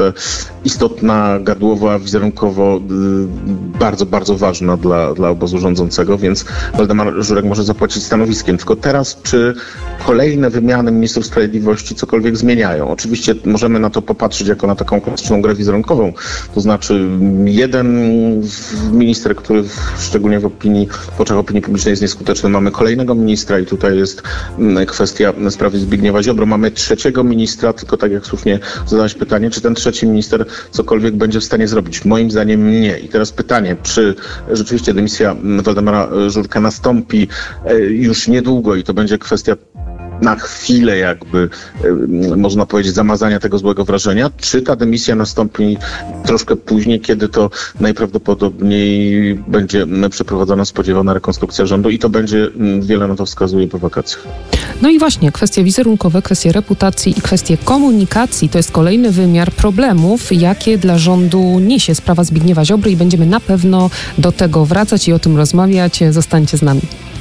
naprawdę istotna, gardłowa, wizerunkowo bardzo, bardzo ważna dla obozu rządzącego, więc Waldemar Żurek może zapłacić stanowiskiem. Tylko teraz, czy kolejne wymiany ministrów sprawiedliwości cokolwiek zmieniają? Oczywiście możemy na to popatrzeć jako na taką klasyczną grę wizerunkową, to znaczy jeden minister, który szczególnie w oczach opinii publicznej jest nieskuteczny, mamy kolejnego ministra i tutaj jest kwestia sprawy Zbigniewa Ziobro. Mamy trzeciego ministra, tylko tak jak słusznie zadałeś pytanie, czy ten trzeci minister cokolwiek będzie w stanie zrobić? Moim zdaniem nie. I teraz pytanie, czy rzeczywiście dymisja Waldemara Żurka nastąpi już niedługo i to będzie kwestia na chwilę jakby, można powiedzieć, zamazania tego złego wrażenia, czy ta dymisja nastąpi troszkę później, kiedy to najprawdopodobniej będzie przeprowadzona spodziewana rekonstrukcja rządu i to będzie, wiele na to wskazuje, po wakacjach. No i właśnie kwestie wizerunkowe, kwestie reputacji i kwestie komunikacji to jest kolejny wymiar problemów, jakie dla rządu niesie sprawa Zbigniewa Ziobry i będziemy na pewno do tego wracać i o tym rozmawiać. Zostańcie z nami.